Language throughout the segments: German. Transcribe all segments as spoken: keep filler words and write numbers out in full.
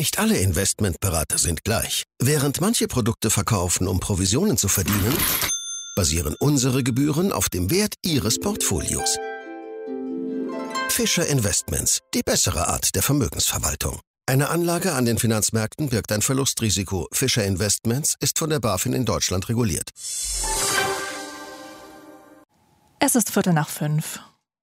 Nicht alle Investmentberater sind gleich. Während manche Produkte verkaufen, um Provisionen zu verdienen, basieren unsere Gebühren auf dem Wert Ihres Portfolios. Fischer Investments, die bessere Art der Vermögensverwaltung. Eine Anlage an den Finanzmärkten birgt ein Verlustrisiko. Fischer Investments ist von der BaFin in Deutschland reguliert. Es ist Viertel nach fünf.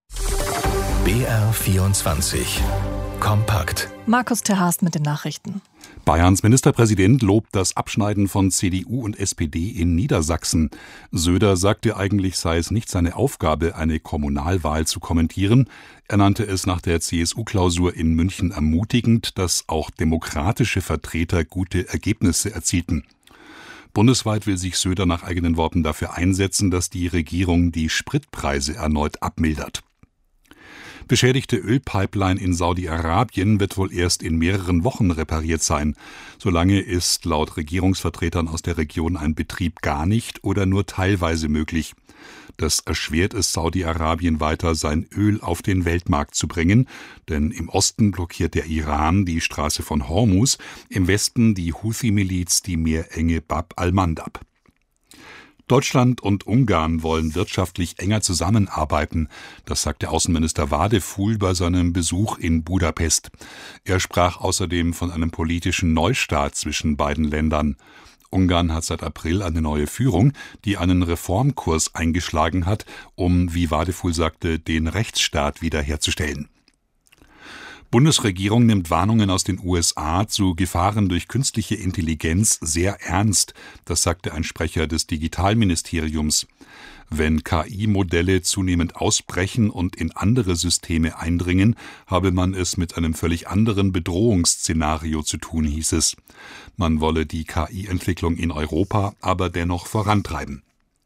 B R vierundzwanzig. Kompakt. Markus Terhast mit den Nachrichten. Bayerns Ministerpräsident lobt das Abschneiden von C D U und S P D in Niedersachsen. Söder sagte, eigentlich sei es nicht seine Aufgabe, eine Kommunalwahl zu kommentieren. Er nannte es nach der C S U-Klausur in München ermutigend, dass auch demokratische Vertreter gute Ergebnisse erzielten. Bundesweit will sich Söder nach eigenen Worten dafür einsetzen, dass die Regierung die Spritpreise erneut abmildert. Beschädigte Ölpipeline in Saudi-Arabien wird wohl erst in mehreren Wochen repariert sein. Solange ist laut Regierungsvertretern aus der Region ein Betrieb gar nicht oder nur teilweise möglich. Das erschwert es Saudi-Arabien weiter, sein Öl auf den Weltmarkt zu bringen, denn im Osten blockiert der Iran die Straße von Hormuz, im Westen die Houthi-Miliz die meerenge Bab al-Mandab. Deutschland und Ungarn wollen wirtschaftlich enger zusammenarbeiten. Das sagte Außenminister Wadefuhl bei seinem Besuch in Budapest. Er sprach außerdem von einem politischen Neustart zwischen beiden Ländern. Ungarn hat seit April eine neue Führung, die einen Reformkurs eingeschlagen hat, um, wie Wadefuhl sagte, den Rechtsstaat wiederherzustellen. Bundesregierung nimmt Warnungen aus den U S A zu Gefahren durch künstliche Intelligenz sehr ernst, das sagte ein Sprecher des Digitalministeriums. Wenn K I-Modelle zunehmend ausbrechen und in andere Systeme eindringen, habe man es mit einem völlig anderen Bedrohungsszenario zu tun, hieß es. Man wolle die K I-Entwicklung in Europa aber dennoch vorantreiben.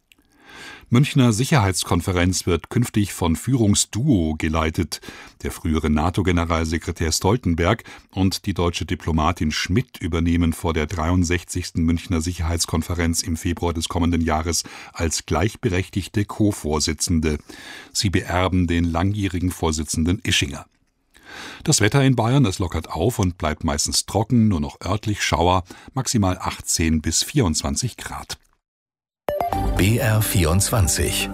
Münchner Sicherheitskonferenz wird künftig von Führungsduo geleitet. Der frühere NATO-Generalsekretär Stoltenberg und die deutsche Diplomatin Schmidt übernehmen vor der dreiundsechzigsten Münchner Sicherheitskonferenz im Februar des kommenden Jahres als gleichberechtigte Co-Vorsitzende. Sie beerben den langjährigen Vorsitzenden Ischinger. Das Wetter in Bayern, es lockert auf und bleibt meistens trocken, nur noch örtlich Schauer, maximal achtzehn bis vierundzwanzig Grad. B R vierundzwanzig.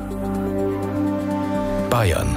Bayern.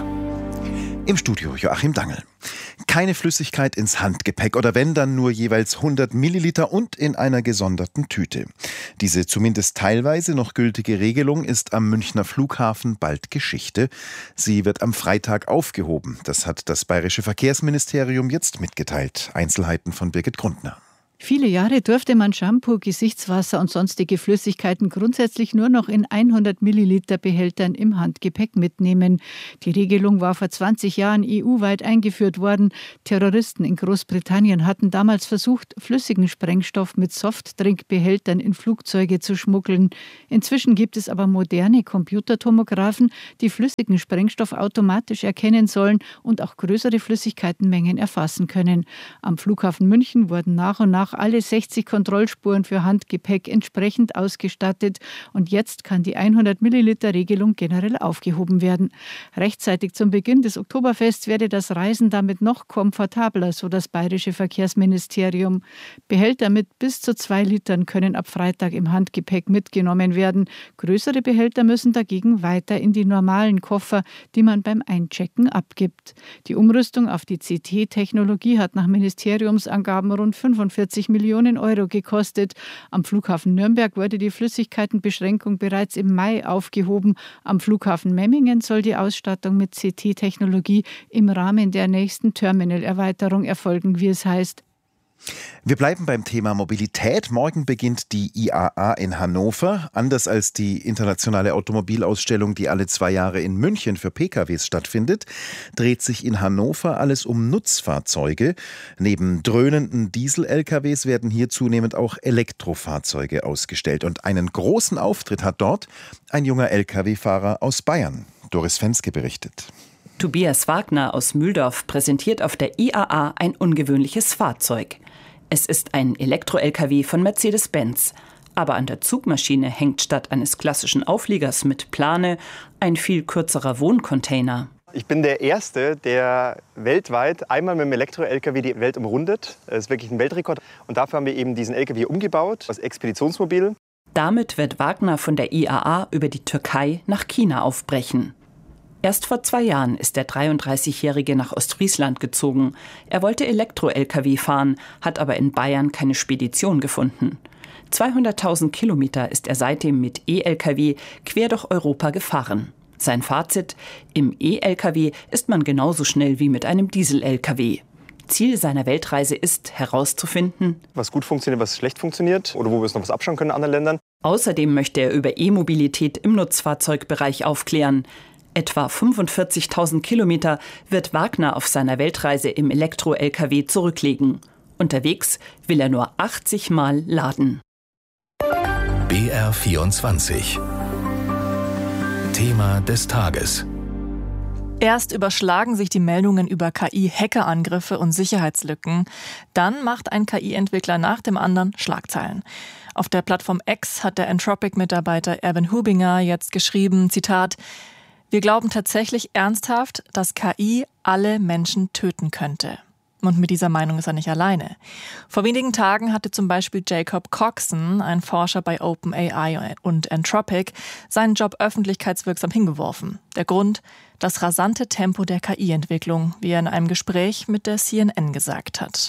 Im Studio Joachim Dangel. Keine Flüssigkeit ins Handgepäck oder wenn, dann nur jeweils hundert Milliliter und in einer gesonderten Tüte. Diese zumindest teilweise noch gültige Regelung ist am Münchner Flughafen bald Geschichte. Sie wird am Freitag aufgehoben. Das hat das Bayerische Verkehrsministerium jetzt mitgeteilt. Einzelheiten von Birgit Grundner. Viele Jahre durfte man Shampoo, Gesichtswasser und sonstige Flüssigkeiten grundsätzlich nur noch in hundert Milliliter Behältern im Handgepäck mitnehmen. Die Regelung war vor zwanzig Jahren E U-weit eingeführt worden. Terroristen in Großbritannien hatten damals versucht, flüssigen Sprengstoff mit Softdrinkbehältern in Flugzeuge zu schmuggeln. Inzwischen gibt es aber moderne Computertomographen, die flüssigen Sprengstoff automatisch erkennen sollen und auch größere Flüssigkeitenmengen erfassen können. Am Flughafen München wurden nach und nach alle sechzig Kontrollspuren für Handgepäck entsprechend ausgestattet und jetzt kann die hundert Milliliter Regelung generell aufgehoben werden. Rechtzeitig zum Beginn des Oktoberfests werde das Reisen damit noch komfortabler, so das Bayerische Verkehrsministerium. Behälter mit bis zu zwei Litern können ab Freitag im Handgepäck mitgenommen werden. Größere Behälter müssen dagegen weiter in die normalen Koffer, die man beim Einchecken abgibt. Die Umrüstung auf die C T-Technologie hat nach Ministeriumsangaben rund fünfundvierzig Millionen Euro gekostet. Am Flughafen Nürnberg wurde die Flüssigkeitenbeschränkung bereits im Mai aufgehoben. Am Flughafen Memmingen soll die Ausstattung mit C T-Technologie im Rahmen der nächsten Terminalerweiterung erfolgen, wie es heißt. Wir bleiben beim Thema Mobilität. Morgen beginnt die I A A in Hannover. Anders als die internationale Automobilausstellung, die alle zwei Jahre in München für P K Ws stattfindet, dreht sich in Hannover alles um Nutzfahrzeuge. Neben dröhnenden Diesel-L K Ws werden hier zunehmend auch Elektrofahrzeuge ausgestellt. Und einen großen Auftritt hat dort ein junger L K W-Fahrer aus Bayern. Doris Fenske berichtet. Tobias Wagner aus Mühldorf präsentiert auf der I A A ein ungewöhnliches Fahrzeug. Es ist ein Elektro-L K W von Mercedes-Benz. Aber an der Zugmaschine hängt statt eines klassischen Aufliegers mit Plane ein viel kürzerer Wohncontainer. Ich bin der Erste, der weltweit einmal mit dem Elektro-L K W die Welt umrundet. Das ist wirklich ein Weltrekord. Und dafür haben wir eben diesen L K W umgebaut als Expeditionsmobil. Damit wird Wagner von der I A A über die Türkei nach China aufbrechen. Erst vor zwei Jahren ist der dreiunddreißigjährige nach Ostfriesland gezogen. Er wollte Elektro-L K W fahren, hat aber in Bayern keine Spedition gefunden. zweihunderttausend Kilometer ist er seitdem mit E-L K W quer durch Europa gefahren. Sein Fazit: Im E-L K W ist man genauso schnell wie mit einem Diesel-L K W. Ziel seiner Weltreise ist, herauszufinden, was gut funktioniert, was schlecht funktioniert oder wo wir uns noch was abschauen können in anderen Ländern. Außerdem möchte er über E-Mobilität im Nutzfahrzeugbereich aufklären. Etwa fünfundvierzigtausend Kilometer wird Wagner auf seiner Weltreise im Elektro-L K W zurücklegen. Unterwegs will er nur achtzig Mal laden. B R vierundzwanzig. Thema des Tages. Erst überschlagen sich die Meldungen über K I-Hackerangriffe und Sicherheitslücken. Dann macht ein K I-Entwickler nach dem anderen Schlagzeilen. Auf der Plattform X hat der Anthropic-Mitarbeiter Erwin Hubinger jetzt geschrieben, Zitat, wir glauben tatsächlich ernsthaft, dass K I alle Menschen töten könnte. Und mit dieser Meinung ist er nicht alleine. Vor wenigen Tagen hatte zum Beispiel Jacob Coxon, ein Forscher bei OpenAI und Anthropic, seinen Job öffentlichkeitswirksam hingeworfen. Der Grund? Das rasante Tempo der K I-Entwicklung, wie er in einem Gespräch mit der C N N gesagt hat.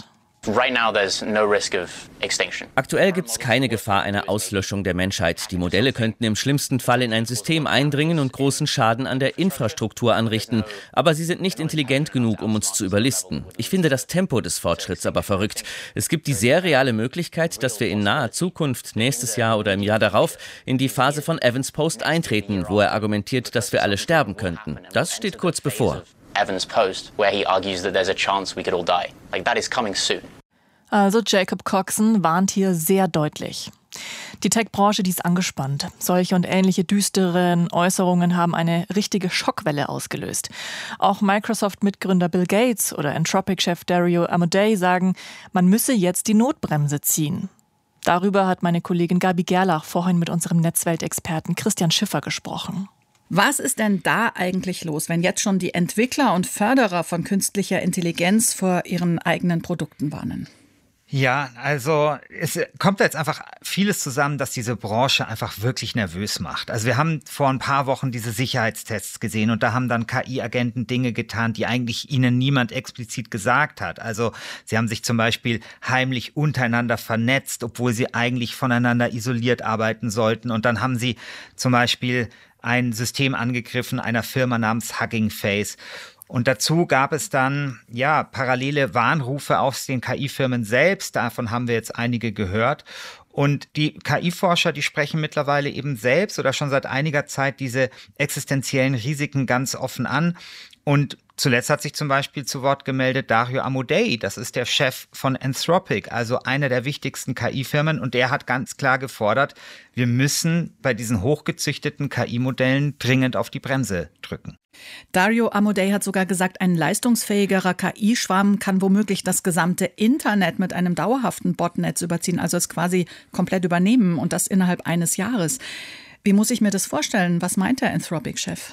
Aktuell gibt es keine Gefahr einer Auslöschung der Menschheit. Die Modelle könnten im schlimmsten Fall in ein System eindringen und großen Schaden an der Infrastruktur anrichten. Aber sie sind nicht intelligent genug, um uns zu überlisten. Ich finde das Tempo des Fortschritts aber verrückt. Es gibt die sehr reale Möglichkeit, dass wir in naher Zukunft, nächstes Jahr oder im Jahr darauf, in die Phase von Evans Post eintreten, wo er argumentiert, dass wir alle sterben könnten. Das steht kurz bevor. Evans Post, where he argues that there's a chance we could all die. Like that is coming soon. Also Jacob Coxon warnt hier sehr deutlich. Die Tech-Branche, die ist angespannt. Solche und ähnliche düsteren Äußerungen haben eine richtige Schockwelle ausgelöst. Auch Microsoft-Mitgründer Bill Gates oder Anthropic-Chef Dario Amodei sagen, man müsse jetzt die Notbremse ziehen. Darüber hat meine Kollegin Gabi Gerlach vorhin mit unserem Netzweltexperten Christian Schiffer gesprochen. Was ist denn da eigentlich los, wenn jetzt schon die Entwickler und Förderer von künstlicher Intelligenz vor ihren eigenen Produkten warnen? Ja, also es kommt jetzt einfach vieles zusammen, dass diese Branche einfach wirklich nervös macht. Also wir haben vor ein paar Wochen diese Sicherheitstests gesehen und da haben dann K I-Agenten Dinge getan, die eigentlich ihnen niemand explizit gesagt hat. Also sie haben sich zum Beispiel heimlich untereinander vernetzt, obwohl sie eigentlich voneinander isoliert arbeiten sollten. Und dann haben sie zum Beispiel ein System angegriffen einer Firma namens Hugging Face. Und dazu gab es dann ja parallele Warnrufe aus den K I-Firmen selbst. Davon haben wir jetzt einige gehört. Und die K I-Forscher, die sprechen mittlerweile eben selbst oder schon seit einiger Zeit diese existenziellen Risiken ganz offen an. Und zuletzt hat sich zum Beispiel zu Wort gemeldet Dario Amodei, das ist der Chef von Anthropic, also einer der wichtigsten K I-Firmen. Und der hat ganz klar gefordert, wir müssen bei diesen hochgezüchteten K I-Modellen dringend auf die Bremse drücken. Dario Amodei hat sogar gesagt, ein leistungsfähigerer K I-Schwarm kann womöglich das gesamte Internet mit einem dauerhaften Botnetz überziehen, also es quasi komplett übernehmen und das innerhalb eines Jahres. Wie muss ich mir das vorstellen? Was meint der Anthropic-Chef?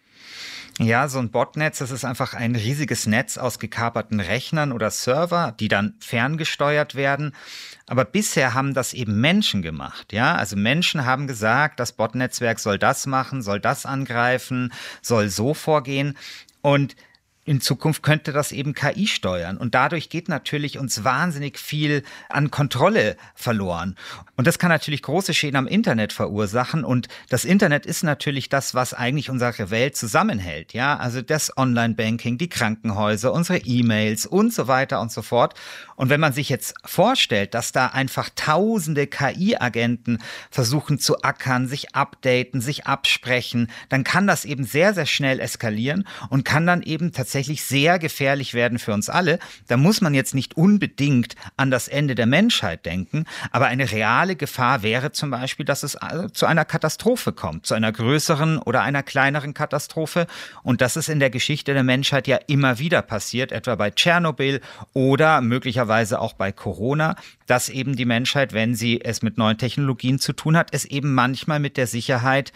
Ja, so ein Botnetz, das ist einfach ein riesiges Netz aus gekaperten Rechnern oder Server, die dann ferngesteuert werden. Aber bisher haben das eben Menschen gemacht, ja. Also Menschen haben gesagt, das Botnetzwerk soll das machen, soll das angreifen, soll so vorgehen. Und in Zukunft könnte das eben K I steuern. Und dadurch geht natürlich uns wahnsinnig viel an Kontrolle verloren. Und das kann natürlich große Schäden am Internet verursachen. Und das Internet ist natürlich das, was eigentlich unsere Welt zusammenhält. Ja, also das Online-Banking, die Krankenhäuser, unsere E-Mails und so weiter und so fort. Und wenn man sich jetzt vorstellt, dass da einfach tausende K I-Agenten versuchen zu ackern, sich updaten, sich absprechen, dann kann das eben sehr, sehr schnell eskalieren und kann dann eben tatsächlich sehr gefährlich werden für uns alle. Da muss man jetzt nicht unbedingt an das Ende der Menschheit denken, aber eine reale Gefahr wäre zum Beispiel, dass es zu einer Katastrophe kommt, zu einer größeren oder einer kleineren Katastrophe. Und das ist in der Geschichte der Menschheit ja immer wieder passiert, etwa bei Tschernobyl oder möglicherweise auch bei Corona, dass eben die Menschheit, wenn sie es mit neuen Technologien zu tun hat, es eben manchmal mit der Sicherheit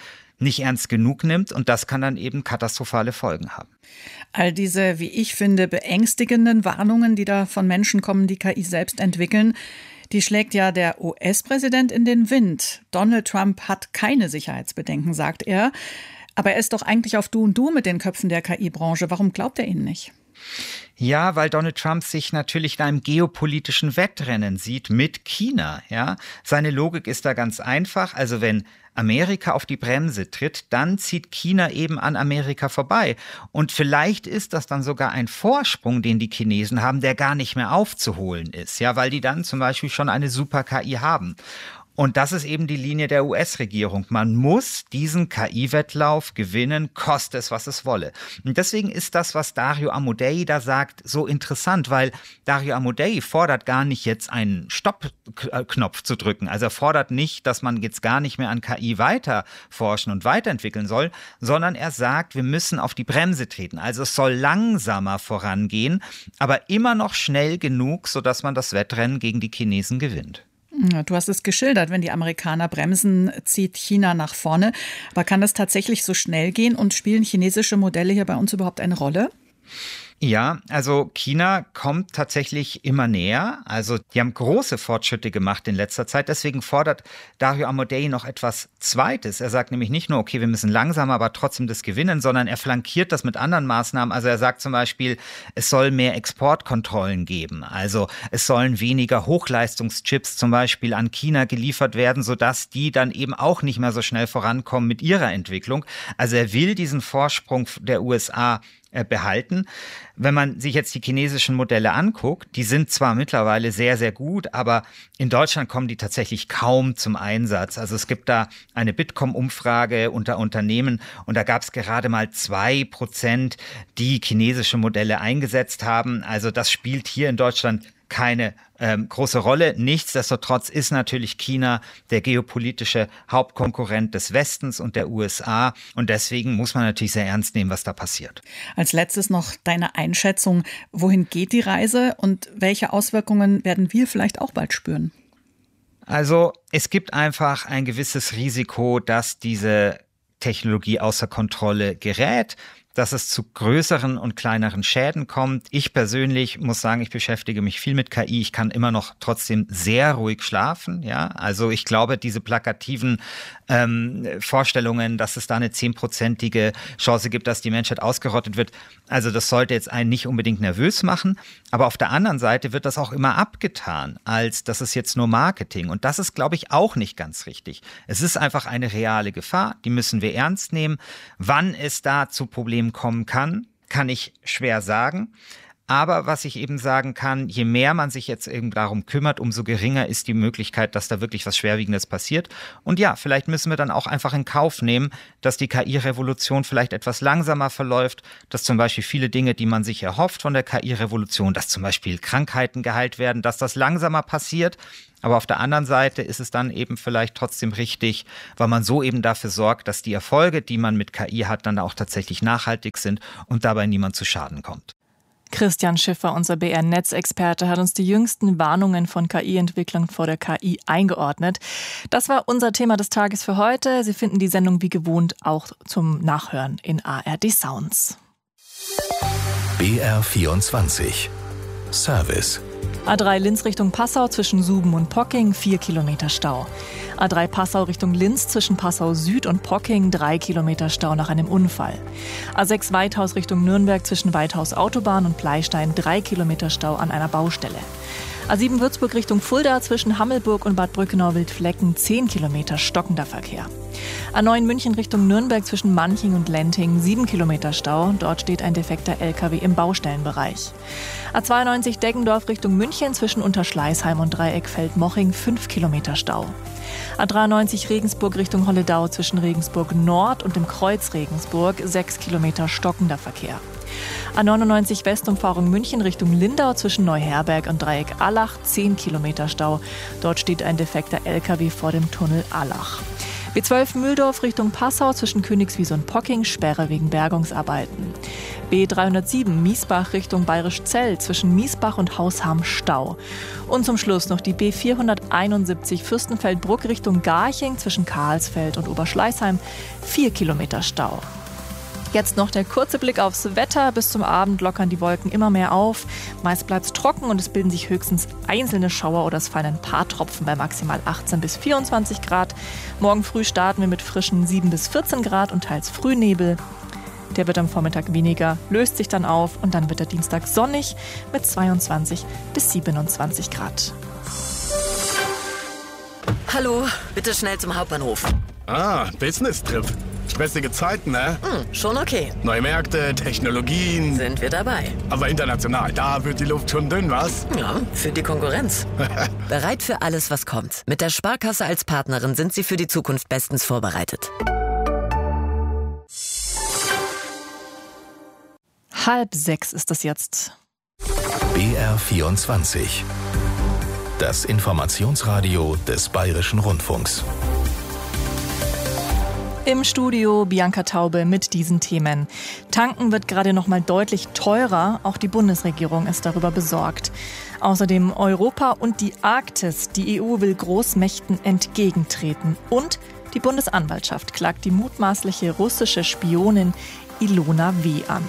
nicht ernst genug nimmt und das kann dann eben katastrophale Folgen haben. All diese, wie ich finde, beängstigenden Warnungen, die da von Menschen kommen, die K I selbst entwickeln, die schlägt ja der U S-Präsident in den Wind. Donald Trump hat keine Sicherheitsbedenken, sagt er. Aber er ist doch eigentlich auf Du und Du mit den Köpfen der K I-Branche. Warum glaubt er ihnen nicht? Ja, weil Donald Trump sich natürlich in einem geopolitischen Wettrennen sieht mit China. Ja, seine Logik ist da ganz einfach. Also wenn Amerika auf die Bremse tritt, dann zieht China eben an Amerika vorbei. Und vielleicht ist das dann sogar ein Vorsprung, den die Chinesen haben, der gar nicht mehr aufzuholen ist. Ja, weil die dann zum Beispiel schon eine Super-K I haben. Und das ist eben die Linie der U S-Regierung. Man muss diesen K I-Wettlauf gewinnen, koste es, was es wolle. Und deswegen ist das, was Dario Amodei da sagt, so interessant, weil Dario Amodei fordert gar nicht jetzt einen Stopp-Knopf zu drücken. Also er fordert nicht, dass man jetzt gar nicht mehr an K I weiter forschen und weiterentwickeln soll, sondern er sagt, wir müssen auf die Bremse treten. Also es soll langsamer vorangehen, aber immer noch schnell genug, sodass man das Wettrennen gegen die Chinesen gewinnt. Du hast es geschildert, wenn die Amerikaner bremsen, zieht China nach vorne. Aber kann das tatsächlich so schnell gehen und spielen chinesische Modelle hier bei uns überhaupt eine Rolle? Ja, also China kommt tatsächlich immer näher. Also die haben große Fortschritte gemacht in letzter Zeit. Deswegen fordert Dario Amodei noch etwas Zweites. Er sagt nämlich nicht nur, okay, wir müssen langsamer, aber trotzdem das gewinnen, sondern er flankiert das mit anderen Maßnahmen. Also er sagt zum Beispiel, es soll mehr Exportkontrollen geben. Also es sollen weniger Hochleistungschips zum Beispiel an China geliefert werden, sodass die dann eben auch nicht mehr so schnell vorankommen mit ihrer Entwicklung. Also er will diesen Vorsprung der U S A behalten. Wenn man sich jetzt die chinesischen Modelle anguckt, die sind zwar mittlerweile sehr, sehr gut, aber in Deutschland kommen die tatsächlich kaum zum Einsatz. Also es gibt da eine Bitkom-Umfrage unter Unternehmen und da gab es gerade mal zwei Prozent, die chinesische Modelle eingesetzt haben. Also das spielt hier in Deutschland keine ähm, große Rolle. Nichtsdestotrotz ist natürlich China der geopolitische Hauptkonkurrent des Westens und der U S A. Und deswegen muss man natürlich sehr ernst nehmen, was da passiert. Als letztes noch deine Einschätzung. Wohin geht die Reise und welche Auswirkungen werden wir vielleicht auch bald spüren? Also es gibt einfach ein gewisses Risiko, dass diese Technologie außer Kontrolle gerät, dass es zu größeren und kleineren Schäden kommt. Ich persönlich muss sagen, ich beschäftige mich viel mit K I. Ich kann immer noch trotzdem sehr ruhig schlafen. Ja, also ich glaube, diese plakativen ähm, Vorstellungen, dass es da eine zehnprozentige Chance gibt, dass die Menschheit ausgerottet wird, also das sollte jetzt einen nicht unbedingt nervös machen. Aber auf der anderen Seite wird das auch immer abgetan, als das ist jetzt nur Marketing. Und das ist, glaube ich, auch nicht ganz richtig. Es ist einfach eine reale Gefahr, die müssen wir ernst nehmen. Wann es da zu Problemen kommen kann, kann ich schwer sagen. Aber was ich eben sagen kann, je mehr man sich jetzt eben darum kümmert, umso geringer ist die Möglichkeit, dass da wirklich was Schwerwiegendes passiert. Und ja, vielleicht müssen wir dann auch einfach in Kauf nehmen, dass die K I-Revolution vielleicht etwas langsamer verläuft, dass zum Beispiel viele Dinge, die man sich erhofft von der K I-Revolution, dass zum Beispiel Krankheiten geheilt werden, dass das langsamer passiert. Aber auf der anderen Seite ist es dann eben vielleicht trotzdem richtig, weil man so eben dafür sorgt, dass die Erfolge, die man mit K I hat, dann auch tatsächlich nachhaltig sind und dabei niemand zu Schaden kommt. Christian Schiffer, unser B R-Netzexperte, hat uns die jüngsten Warnungen von K I-Entwicklung vor der K I eingeordnet. Das war unser Thema des Tages für heute. Sie finden die Sendung wie gewohnt auch zum Nachhören in A R D Sounds. B R vierundzwanzig Service. A drei Linz Richtung Passau zwischen Suben und Pocking, vier Kilometer Stau. A drei Passau Richtung Linz zwischen Passau Süd und Pocking, drei Kilometer Stau nach einem Unfall. A sechs Weithaus Richtung Nürnberg zwischen Weithaus Autobahn und Pleistein, drei Kilometer Stau an einer Baustelle. A sieben Würzburg Richtung Fulda zwischen Hammelburg und Bad Brückenau-Wildflecken, zehn Kilometer stockender Verkehr. A neun München Richtung Nürnberg zwischen Manching und Lenting, sieben Kilometer Stau. Dort steht ein defekter L K W im Baustellenbereich. A zweiundneunzig Deggendorf Richtung München zwischen Unterschleißheim und Dreieck Feldmoching, fünf Kilometer Stau. A dreiundneunzig Regensburg Richtung Holledau zwischen Regensburg Nord und dem Kreuz Regensburg, sechs Kilometer stockender Verkehr. A neunundneunzig Westumfahrung München Richtung Lindau zwischen Neuherberg und Dreieck Allach, zehn Kilometer Stau. Dort steht ein defekter L K W vor dem Tunnel Allach. B zwölf Mühldorf Richtung Passau zwischen Königswies und Pocking, Sperre wegen Bergungsarbeiten. B dreihundertsieben Miesbach Richtung Bayerischzell zwischen Miesbach und Hausham Stau. Und zum Schluss noch die B vierhunderteinundsiebzig Fürstenfeldbruck Richtung Garching zwischen Karlsfeld und Oberschleißheim, vier Kilometer Stau. Jetzt noch der kurze Blick aufs Wetter. Bis zum Abend lockern die Wolken immer mehr auf. Meist bleibt es trocken und es bilden sich höchstens einzelne Schauer oder es fallen ein paar Tropfen bei maximal achtzehn bis vierundzwanzig Grad. Morgen früh starten wir mit frischen sieben bis vierzehn Grad und teils Frühnebel. Der wird am Vormittag weniger, löst sich dann auf und dann wird der Dienstag sonnig mit zweiundzwanzig bis siebenundzwanzig Grad. Hallo, bitte schnell zum Hauptbahnhof. Ah, Business-Trip. Stressige Zeiten, ne? Hm, schon okay. Neue Märkte, Technologien. Sind wir dabei. Aber international, da wird die Luft schon dünn, was? Ja, für die Konkurrenz. Bereit für alles, was kommt. Mit der Sparkasse als Partnerin sind Sie für die Zukunft bestens vorbereitet. Halb sechs ist es jetzt. B R vierundzwanzig. Das Informationsradio des Bayerischen Rundfunks. Im Studio Bianca Taube mit diesen Themen. Tanken wird gerade noch mal deutlich teurer. Auch die Bundesregierung ist darüber besorgt. Außerdem Europa und die Arktis. Die E U will Großmächten entgegentreten. Und die Bundesanwaltschaft klagt die mutmaßliche russische Spionin Ilona W. an.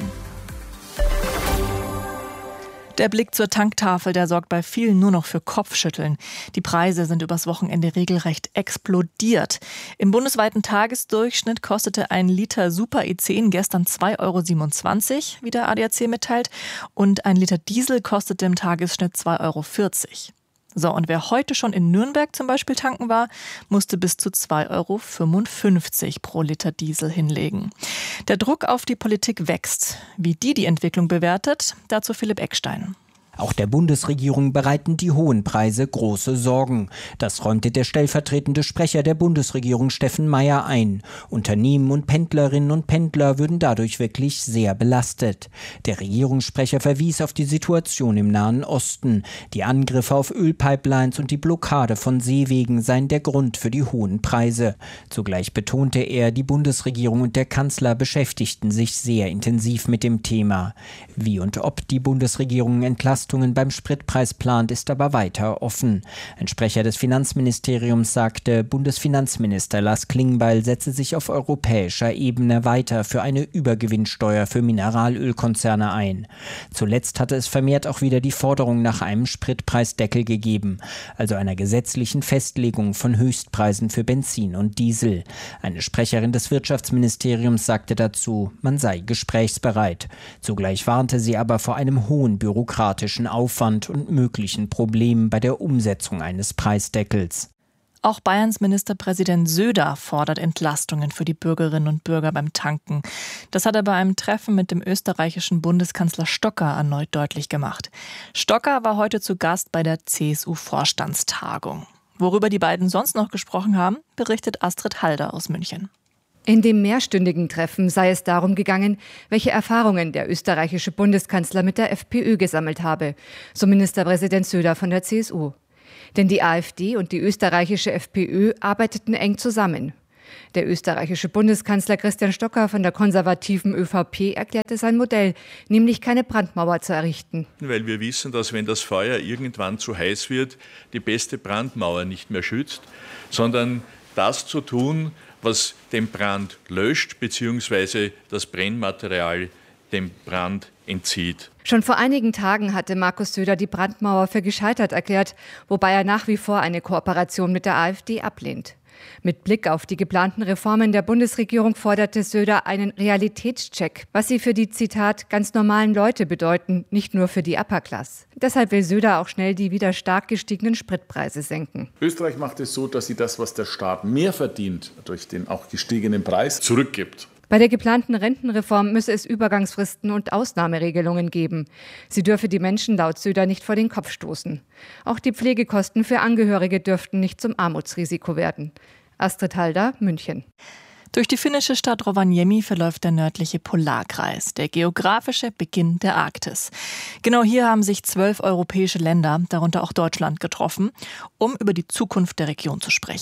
Der Blick zur Tanktafel, der sorgt bei vielen nur noch für Kopfschütteln. Die Preise sind übers Wochenende regelrecht explodiert. Im bundesweiten Tagesdurchschnitt kostete ein Liter Super E zehn gestern zwei Euro siebenundzwanzig, wie der A D A C mitteilt. Und ein Liter Diesel kostete im Tagesschnitt zwei Euro vierzig. So, und wer heute schon in Nürnberg zum Beispiel tanken war, musste bis zu zwei Euro fünfundfünfzig pro Liter Diesel hinlegen. Der Druck auf die Politik wächst. Wie die die Entwicklung bewertet, dazu Philipp Eckstein. Auch der Bundesregierung bereiten die hohen Preise große Sorgen. Das räumte der stellvertretende Sprecher der Bundesregierung Steffen Meier ein. Unternehmen und Pendlerinnen und Pendler würden dadurch wirklich sehr belastet. Der Regierungssprecher verwies auf die Situation im Nahen Osten. Die Angriffe auf Ölpipelines und die Blockade von Seewegen seien der Grund für die hohen Preise. Zugleich betonte er, die Bundesregierung und der Kanzler beschäftigten sich sehr intensiv mit dem Thema. Wie und ob die Bundesregierung Entlastungen beim Spritpreis plant, ist aber weiter offen. Ein Sprecher des Finanzministeriums sagte, Bundesfinanzminister Lars Klingbeil setze sich auf europäischer Ebene weiter für eine Übergewinnsteuer für Mineralölkonzerne ein. Zuletzt hatte es vermehrt auch wieder die Forderung nach einem Spritpreisdeckel gegeben, also einer gesetzlichen Festlegung von Höchstpreisen für Benzin und Diesel. Eine Sprecherin des Wirtschaftsministeriums sagte dazu, man sei gesprächsbereit. Zugleich warnte sie aber vor einem hohen bürokratischen Aufwand und möglichen Problemen bei der Umsetzung eines Preisdeckels. Auch Bayerns Ministerpräsident Söder fordert Entlastungen für die Bürgerinnen und Bürger beim Tanken. Das hat er bei einem Treffen mit dem österreichischen Bundeskanzler Stocker erneut deutlich gemacht. Stocker war heute zu Gast bei der C S U-Vorstandstagung. Worüber die beiden sonst noch gesprochen haben, berichtet Astrid Halder aus München. In dem mehrstündigen Treffen sei es darum gegangen, welche Erfahrungen der österreichische Bundeskanzler mit der FPÖ gesammelt habe, so Ministerpräsident Söder von der C S U. Denn die AfD und die österreichische FPÖ arbeiteten eng zusammen. Der österreichische Bundeskanzler Christian Stocker von der konservativen ÖVP erklärte sein Modell, nämlich keine Brandmauer zu errichten. Weil wir wissen, dass wenn das Feuer irgendwann zu heiß wird, die beste Brandmauer nicht mehr schützt, sondern das zu tun, was den Brand löscht, bzw. das Brennmaterial dem Brand entzieht. Schon vor einigen Tagen hatte Markus Söder die Brandmauer für gescheitert erklärt, wobei er nach wie vor eine Kooperation mit der AfD ablehnt. Mit Blick auf die geplanten Reformen der Bundesregierung forderte Söder einen Realitätscheck, was sie für die, Zitat, ganz normalen Leute bedeuten, nicht nur für die Upper Class. Deshalb will Söder auch schnell die wieder stark gestiegenen Spritpreise senken. Österreich macht es so, dass sie das, was der Staat mehr verdient, durch den auch gestiegenen Preis, zurückgibt. Bei der geplanten Rentenreform müsse es Übergangsfristen und Ausnahmeregelungen geben. Sie dürfe die Menschen laut Söder nicht vor den Kopf stoßen. Auch die Pflegekosten für Angehörige dürften nicht zum Armutsrisiko werden. Astrid Halder, München. Durch die finnische Stadt Rovaniemi verläuft der nördliche Polarkreis, der geografische Beginn der Arktis. Genau hier haben sich zwölf europäische Länder, darunter auch Deutschland, getroffen, um über die Zukunft der Region zu sprechen.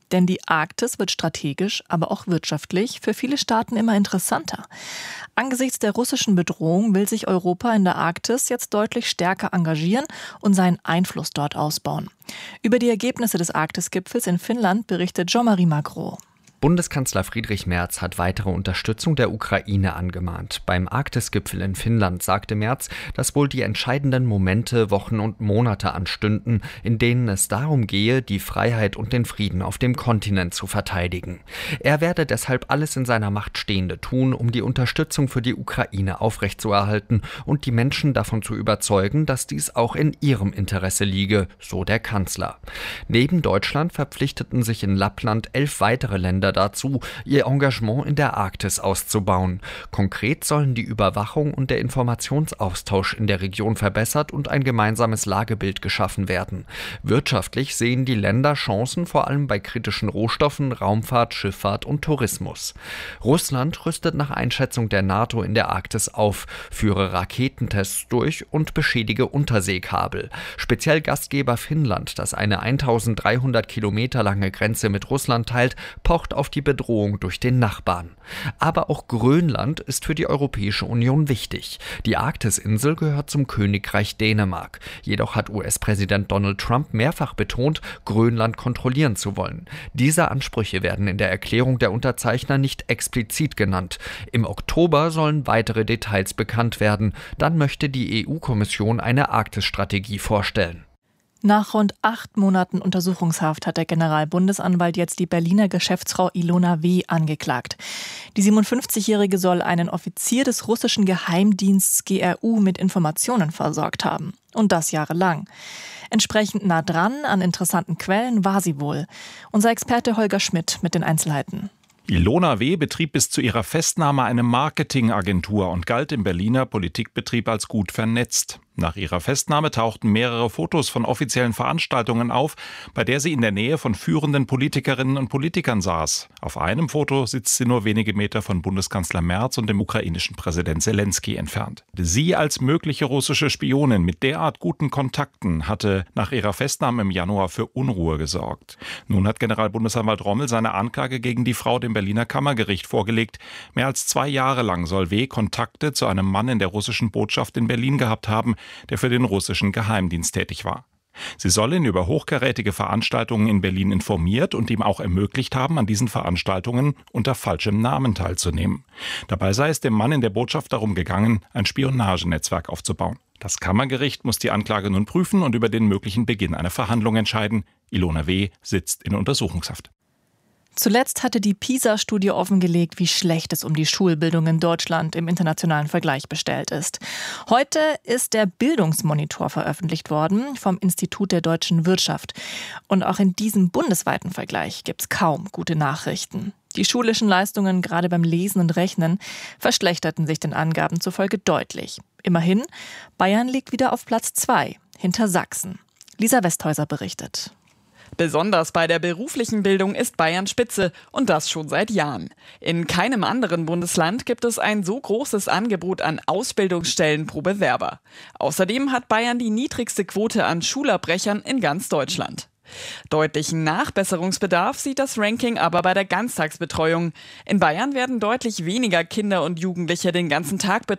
Denn die Arktis wird strategisch, aber auch wirtschaftlich für viele Staaten immer interessanter. Angesichts der russischen Bedrohung will sich Europa in der Arktis jetzt deutlich stärker engagieren und seinen Einfluss dort ausbauen. Über die Ergebnisse des Arktisgipfels in Finnland berichtet Jean-Marie Magro. Bundeskanzler Friedrich Merz hat weitere Unterstützung der Ukraine angemahnt. Beim Arktisgipfel in Finnland sagte Merz, dass wohl die entscheidenden Momente, Wochen und Monate anstünden, in denen es darum gehe, die Freiheit und den Frieden auf dem Kontinent zu verteidigen. Er werde deshalb alles in seiner Macht Stehende tun, um die Unterstützung für die Ukraine aufrechtzuerhalten und die Menschen davon zu überzeugen, dass dies auch in ihrem Interesse liege, so der Kanzler. Neben Deutschland verpflichteten sich in Lappland elf weitere Länder dazu, ihr Engagement in der Arktis auszubauen. Konkret sollen die Überwachung und der Informationsaustausch in der Region verbessert und ein gemeinsames Lagebild geschaffen werden. Wirtschaftlich sehen die Länder Chancen vor allem bei kritischen Rohstoffen, Raumfahrt, Schifffahrt und Tourismus. Russland rüstet nach Einschätzung der NATO in der Arktis auf, führe Raketentests durch und beschädige Unterseekabel. Speziell Gastgeber Finnland, das eine eintausenddreihundert Kilometer lange Grenze mit Russland teilt, pocht auf die Bedrohung durch den Nachbarn. Aber auch Grönland ist für die Europäische Union wichtig. Die Arktisinsel gehört zum Königreich Dänemark. Jedoch hat U S-Präsident Donald Trump mehrfach betont, Grönland kontrollieren zu wollen. Diese Ansprüche werden in der Erklärung der Unterzeichner nicht explizit genannt. Im Oktober sollen weitere Details bekannt werden. Dann möchte die E U-Kommission eine Arktisstrategie vorstellen. Nach rund acht Monaten Untersuchungshaft hat der Generalbundesanwalt jetzt die Berliner Geschäftsfrau Ilona W. angeklagt. Die siebenundfünfzigjährige soll einen Offizier des russischen Geheimdienstes G R U mit Informationen versorgt haben. Und das jahrelang. Entsprechend nah dran an interessanten Quellen war sie wohl. Unser Experte Holger Schmidt mit den Einzelheiten. Ilona W. betrieb bis zu ihrer Festnahme eine Marketingagentur und galt im Berliner Politikbetrieb als gut vernetzt. Nach ihrer Festnahme tauchten mehrere Fotos von offiziellen Veranstaltungen auf, bei der sie in der Nähe von führenden Politikerinnen und Politikern saß. Auf einem Foto sitzt sie nur wenige Meter von Bundeskanzler Merz und dem ukrainischen Präsident Zelensky entfernt. Sie als mögliche russische Spionin mit derart guten Kontakten hatte nach ihrer Festnahme im Januar für Unruhe gesorgt. Nun hat Generalbundesanwalt Rommel seine Anklage gegen die Frau dem Berliner Kammergericht vorgelegt. Mehr als zwei Jahre lang soll W. Kontakte zu einem Mann in der russischen Botschaft in Berlin gehabt haben, der für den russischen Geheimdienst tätig war. Sie soll ihn über hochkarätige Veranstaltungen in Berlin informiert und ihm auch ermöglicht haben, an diesen Veranstaltungen unter falschem Namen teilzunehmen. Dabei sei es dem Mann in der Botschaft darum gegangen, ein Spionagenetzwerk aufzubauen. Das Kammergericht muss die Anklage nun prüfen und über den möglichen Beginn einer Verhandlung entscheiden. Ilona W. sitzt in Untersuchungshaft. Zuletzt hatte die PISA-Studie offengelegt, wie schlecht es um die Schulbildung in Deutschland im internationalen Vergleich bestellt ist. Heute ist der Bildungsmonitor veröffentlicht worden vom Institut der deutschen Wirtschaft. Und auch in diesem bundesweiten Vergleich gibt es kaum gute Nachrichten. Die schulischen Leistungen, gerade beim Lesen und Rechnen, verschlechterten sich den Angaben zufolge deutlich. Immerhin, Bayern liegt wieder auf Platz zwei, hinter Sachsen. Lisa Westhäuser berichtet. Besonders bei der beruflichen Bildung ist Bayern Spitze und das schon seit Jahren. In keinem anderen Bundesland gibt es ein so großes Angebot an Ausbildungsstellen pro Bewerber. Außerdem hat Bayern die niedrigste Quote an Schulabbrechern in ganz Deutschland. Deutlichen Nachbesserungsbedarf sieht das Ranking aber bei der Ganztagsbetreuung. In Bayern werden deutlich weniger Kinder und Jugendliche den ganzen Tag betreut